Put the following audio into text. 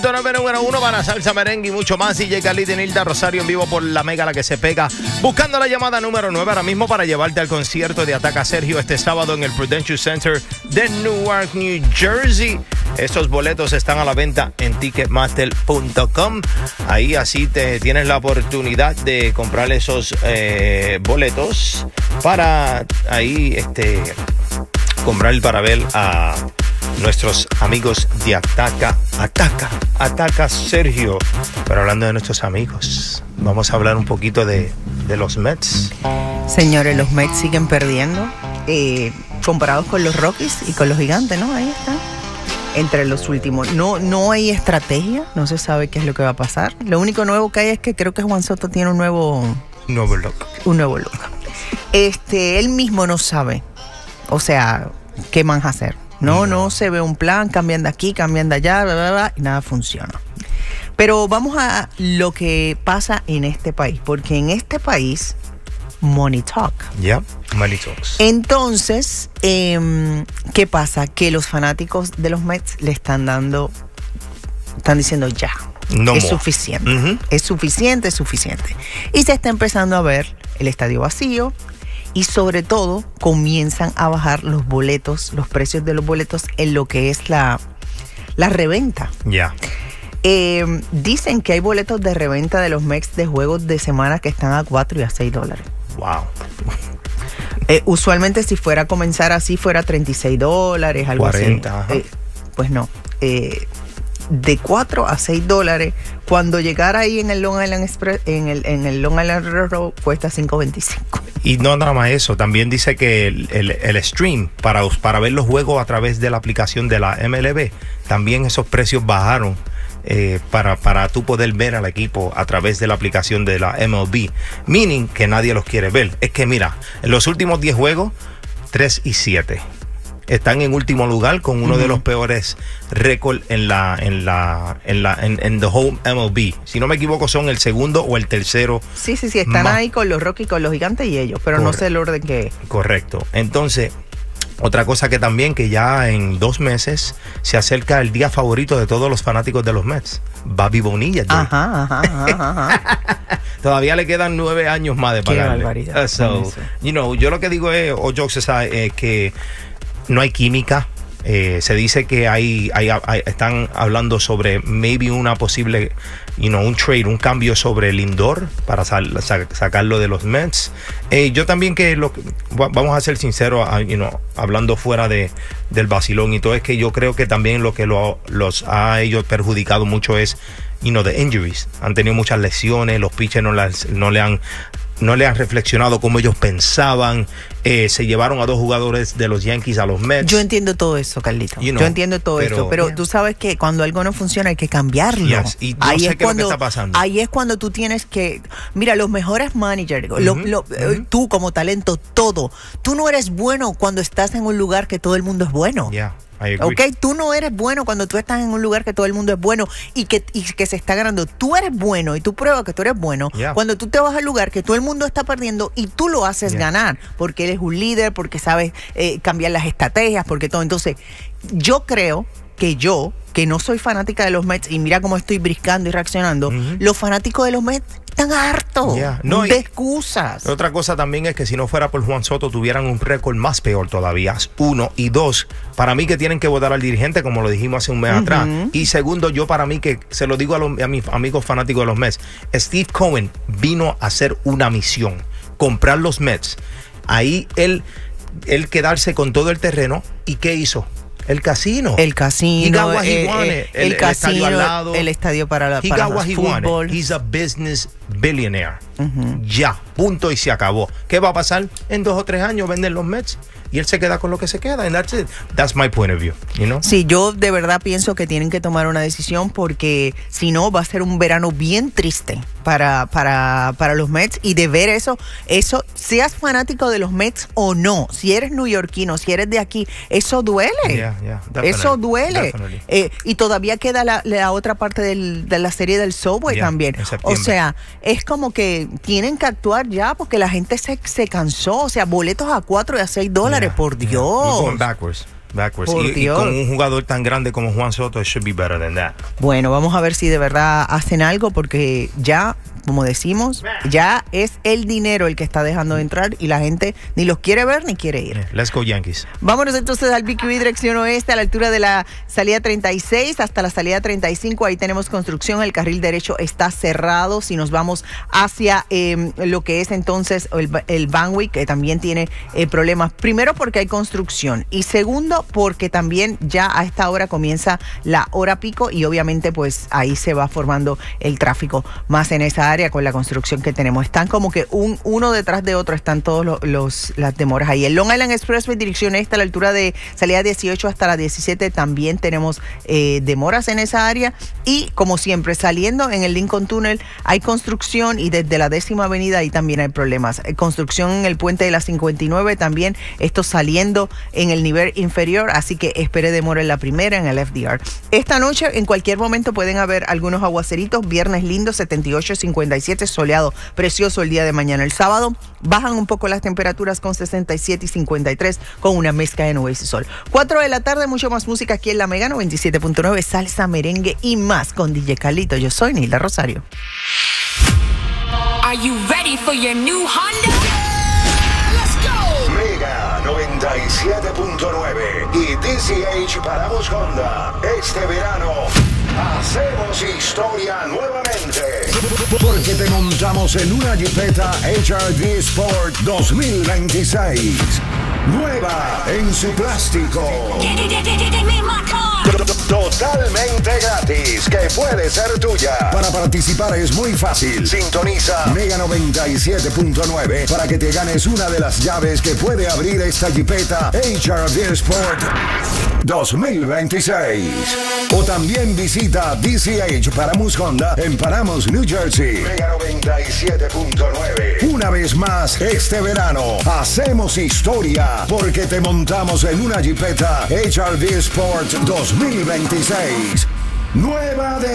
Número uno para salsa, merengue y mucho más. DJ Carlito y Nilda Rosario en vivo por la Mega, la que se pega. Buscando la llamada número 9 ahora mismo para llevarte al concierto de Ataca Sergio este sábado en el Prudential Center de Newark, New Jersey. Estos boletos están a la venta en Ticketmaster.com. Ahí así tienes la oportunidad de comprar esos boletos para ahí comprar para ver a nuestros amigos de Ataca Sergio. Pero hablando de nuestros amigos, vamos a hablar un poquito de los Mets. Señores, los Mets siguen perdiendo comparados con los Rockies y con los Gigantes, ¿no? Ahí está. Entre los últimos. No hay estrategia, no se sabe qué es lo que va a pasar. Lo único nuevo que hay es que creo que Juan Soto tiene un nuevo look. Un nuevo look. Él mismo no sabe, o sea, qué más hacer. No se ve un plan, cambian de aquí, cambian de allá, bla, bla, bla, y nada funciona. Pero vamos a lo que pasa en este país, porque en este país, money talk. Yeah, money talks. Entonces, ¿qué pasa? Que los fanáticos de los Mets le están diciendo ya, es suficiente. Es suficiente. Y se está empezando a ver el estadio vacío. Y sobre todo comienzan a bajar los precios de los boletos en lo que es la reventa. Ya. Dicen que hay boletos de reventa de los Mets de juegos de semana que están a $4 y a $6. Wow. Usualmente si fuera a comenzar así fuera $36, algo 40, así. Pues no. De $4 a $6. Cuando llegara ahí en el Long Island Express, en el Long Island Railroad, cuesta $5.25. Y no nada más eso, también dice que el stream para ver los juegos a través de la aplicación de la MLB, también esos precios bajaron para tú poder ver al equipo a través de la aplicación de la MLB, meaning que nadie los quiere ver. Es que mira, en los últimos 10 juegos, 3-7. Están en último lugar con uno de los peores récords en the whole MLB. Si no me equivoco, son el segundo o el tercero. Sí, están ahí con los Rockies, con los Gigantes y ellos, pero no sé el orden que es. Correcto. Entonces, otra cosa que también, que ya en 2 meses se acerca el día favorito de todos los fanáticos de los Mets, Bobby Bonilla. Ajá. Todavía le quedan 9 años más de pagarle. Qué barbaridad. Yo lo que digo es, que no hay química. Se dice que están hablando sobre maybe una posible, un trade, un cambio sobre Lindor para sacarlo de los Mets. Yo también vamos a ser sinceros, hablando fuera del vacilón y todo, es que yo creo que también lo que los ha ellos perjudicado mucho es, de injuries. Han tenido muchas lesiones, los pitchers no le han reflexionado como ellos pensaban. Se llevaron a 2 jugadores de los Yankees a los Mets. Yo entiendo todo eso, Carlito. Yo entiendo todo eso, pero tú sabes que cuando algo no funciona hay que cambiarlo. Yes, y no sé qué es lo que está pasando. Ahí es cuando tú tienes que... Mira, los mejores managers, tú como talento, todo. Tú no eres bueno cuando estás en un lugar que todo el mundo es bueno. Yeah. Okay, tú no eres bueno cuando tú estás en un lugar que todo el mundo es bueno y que se está ganando. Tú eres bueno y tú pruebas que tú eres bueno cuando tú te vas al lugar que todo el mundo está perdiendo y tú lo haces ganar, porque eres un líder, porque sabes cambiar las estrategias, porque todo. Entonces, yo creo que no soy fanática de los Mets y mira cómo estoy briscando y reaccionando, los fanáticos de los Mets están hartos de excusas. Otra cosa también es que si no fuera por Juan Soto tuvieran un récord más peor todavía. 1 y 2, para mí que tienen que votar al dirigente, como lo dijimos hace un mes atrás. Y segundo, yo para mí que se lo digo a mis amigos fanáticos de los Mets, Steve Cohen vino a hacer una misión, comprar los Mets. Ahí él quedarse con todo el terreno. ¿Y qué hizo? El casino. El casino. El estadio al lado. El estadio para fútbol. He's a business billionaire. Ya, punto y se acabó. ¿Qué va a pasar? En 2 o 3 años venden los Mets y él se queda con lo que se queda. And that's it. That's my point of view. Sí, yo de verdad pienso que tienen que tomar una decisión, porque si no va a ser un verano bien triste para los Mets. Y de ver eso, seas fanático de los Mets o no, si eres neoyorquino, si eres de aquí, eso duele. Eso duele. Y todavía queda la otra parte de la serie del Subway también. O sea, es como que tienen que actuar ya, porque la gente se cansó. O sea, boletos a $4 y a $6, por Dios. We're going backwards. Backwards. Y con un jugador tan grande como Juan Soto, it should be better than that. Bueno, vamos a ver si de verdad hacen algo, porque ya, como decimos, ya es el dinero el que está dejando de entrar y la gente ni los quiere ver ni quiere ir. Let's go Yankees. Vámonos entonces al BQE dirección oeste, a la altura de la salida 36 hasta la salida 35. Ahí tenemos construcción, el carril derecho está cerrado. Si nos vamos hacia lo que es entonces el Vanwick, que también tiene problemas. Primero porque hay construcción y segundo porque también ya a esta hora comienza la hora pico y obviamente pues ahí se va formando el tráfico más en esa área con la construcción que tenemos. Están como que uno detrás de otro, están todos las demoras ahí. El Long Island Expressway dirección esta, a la altura de salida 18 hasta la 17, también tenemos demoras en esa área. Y como siempre, saliendo en el Lincoln Tunnel hay construcción y desde la 10ª avenida ahí también hay problemas. Construcción en el puente de la 59 también, esto saliendo en el nivel inferior, así que espere demora en la primera, en el FDR. Esta noche, en cualquier momento, pueden haber algunos aguaceritos. Viernes lindo, 78, 57, soleado, precioso el día de mañana. El sábado bajan un poco las temperaturas con 67 y 53 con una mezcla de nubes y sol. 4 de la tarde, mucho más música aquí en La Mega 97.9, salsa, merengue y más con DJ Carlito. Yo soy Nilda Rosario. Are you ready for your new Honda? Let's go. Mega 97.9 y DCH Paramos Honda. Este verano hacemos historia nuevamente. Porque te montamos en una Jeepeta HRV Sport 2026. Nueva en su plástico. Totalmente gratis, que puede ser tuya. Para participar es muy fácil. Sintoniza Mega 97.9 para que te ganes una de las llaves que puede abrir esta Jeepeta HRV Sport 2026. O también visita DCH Paramus Honda en Paramus, New Jersey. Mega 97.9. Una vez más, este verano hacemos historia porque te montamos en una Jeepeta HRV Sport 2026. Nueva de